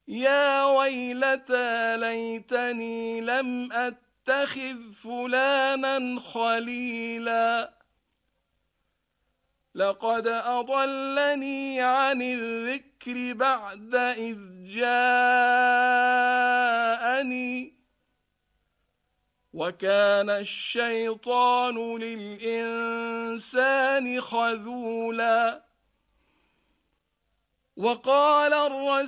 يا ويلتى ليتني لم أتخذ فلانا خليلا لقد أضلني عن الذكر بعد إذ جاءني وكان الشيطان للإنسان خذولا وقال الرسول